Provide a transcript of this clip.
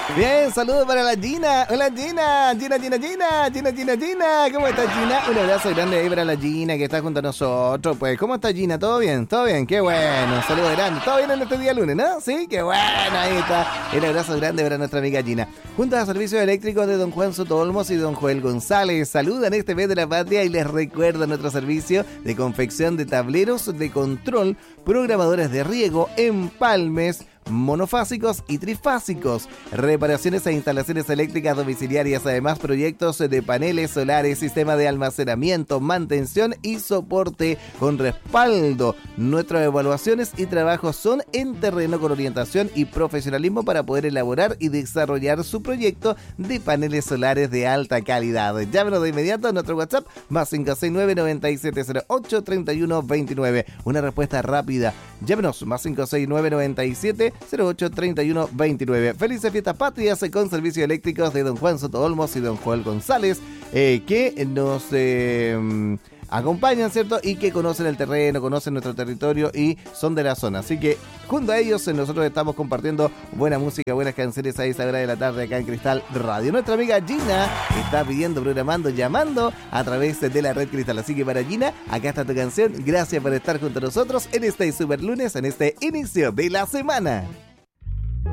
Bien, saludos para la Gina. Hola Gina, Gina. ¿Cómo está Gina? Un abrazo grande ahí para la Gina que está junto a nosotros. Pues, ¿cómo está Gina? ¿Todo bien? ¿Todo bien? Qué bueno. Saludos grandes. ¿Todo bien en este día lunes, no? Sí, qué bueno. Ahí está. Un abrazo grande para nuestra amiga Gina. Junto a Servicios Eléctricos de don Juan Soto Olmos y don Joel González. Saludan este mes de la patria y les recuerda nuestro servicio de confección de tableros de control, programadores de riego, empalmes, monofásicos y trifásicos, reparaciones e instalaciones eléctricas domiciliarias, además proyectos de paneles solares, sistema de almacenamiento, mantención y soporte con respaldo. Nuestras evaluaciones y trabajos son en terreno con orientación y profesionalismo para poder elaborar y desarrollar su proyecto de paneles solares de alta calidad. Llámenos de inmediato a nuestro WhatsApp más 569-9708-3129. Una respuesta rápida. Llámenos más 569-9708-3129. Felices fiestas patrias con servicios eléctricos de don Juan Soto Olmos y don Joel González, que nos acompañan, ¿cierto? Y que conocen el terreno, conocen nuestro territorio y son de la zona. Así que junto a ellos nosotros estamos compartiendo buena música, buenas canciones a esa hora de la tarde acá en Cristal Radio. Nuestra amiga Gina está pidiendo, programando, llamando a través de la red Cristal. Así que para Gina, acá está tu canción. Gracias por estar junto a nosotros en este super lunes, en este inicio de la semana.